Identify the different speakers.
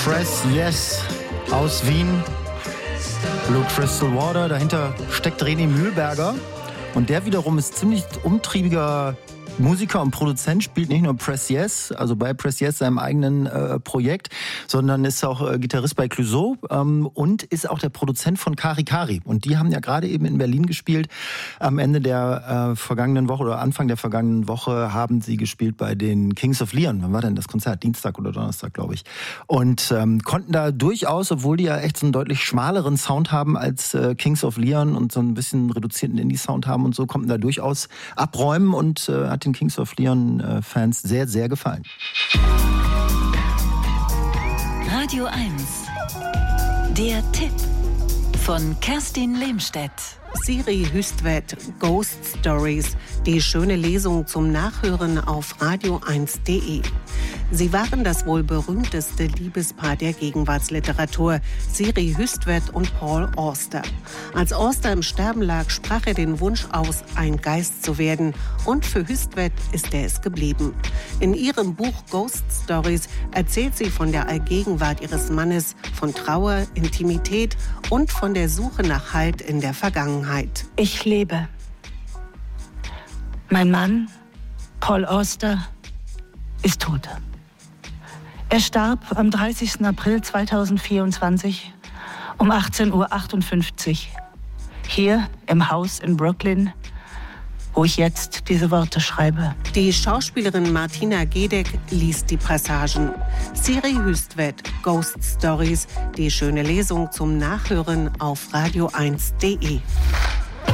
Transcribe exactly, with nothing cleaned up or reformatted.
Speaker 1: Press Yes aus Wien. Blue Crystal Water. Dahinter steckt René Mühlberger. Und der wiederum ist ziemlich umtriebiger Musiker und Produzent, spielt nicht nur Press Yes, also bei Press Yes seinem eigenen äh, Projekt, sondern ist auch äh, Gitarrist bei Clouseau ähm, und ist auch der Produzent von Kari Kari. Und die haben ja gerade eben in Berlin gespielt. Am Ende der äh, vergangenen Woche oder Anfang der vergangenen Woche haben sie gespielt bei den Kings of Leon. Wann war denn das Konzert? Dienstag oder Donnerstag, glaube ich. Und ähm, konnten da durchaus, obwohl die ja echt so einen deutlich schmaleren Sound haben als äh, Kings of Leon und so ein bisschen reduzierten Indie-Sound haben und so, konnten da durchaus abräumen und äh, hat den Kings of Leon-Fans sehr, sehr gefallen.
Speaker 2: Radio eins. Der Tipp von Kerstin Lehmstedt.
Speaker 3: Siri Hüstvedt, Ghost Stories, die schöne Lesung zum Nachhören auf radio eins punkt de. Sie waren das wohl berühmteste Liebespaar der Gegenwartsliteratur, Siri Hüstvedt und Paul Auster. Als Auster im Sterben lag, sprach er den Wunsch aus, ein Geist zu werden. Und für Hüstvedt ist er es geblieben. In ihrem Buch Ghost Stories erzählt sie von der Allgegenwart ihres Mannes, von Trauer, Intimität und von der Suche nach Halt in der Vergangenheit.
Speaker 4: Ich lebe. Mein Mann, Paul Auster, ist tot. Er starb am dreißigsten April zweitausendvierundzwanzig um achtzehn Uhr achtundfünfzig hier im Haus in Brooklyn, wo ich jetzt diese Worte schreibe.
Speaker 3: Die Schauspielerin Martina Gedeck liest die Passagen. Siri Hüstvedt, Ghost Stories, die schöne Lesung zum Nachhören auf radio eins punkt de.